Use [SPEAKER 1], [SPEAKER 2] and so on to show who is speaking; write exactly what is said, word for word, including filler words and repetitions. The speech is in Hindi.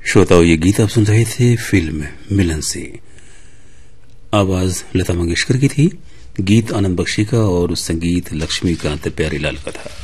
[SPEAKER 1] श्रोताओं, ये गीत आप सुन रहे थे फिल्म मिलन से। आवाज लता मंगेशकर की थी, गीत आनंद बख्शी का और संगीत लक्ष्मीकांत प्यारीलाल का था।